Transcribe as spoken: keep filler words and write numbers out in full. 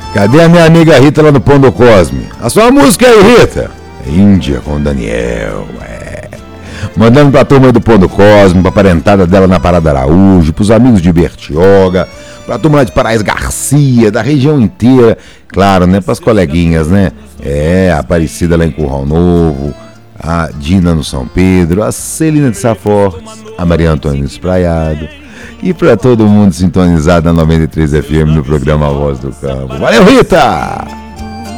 Cadê a minha amiga Rita lá no Pão do Cosme? A sua música aí, Rita? Índia com Daniel, é. Mandando pra turma do Pão do Cosme, pra parentada dela na Parada Araújo, pros amigos de Bertioga, pra turma lá de Paraíso Garcia, da região inteira. Claro, né? Pras coleguinhas, né? É, a Aparecida lá em Curral Novo, a Dina no São Pedro, a Celina de Safortes, a Maria Antônia Espraiado. E pra todo mundo sintonizado na noventa e três F M no programa Voz do Campo. Valeu, Rita!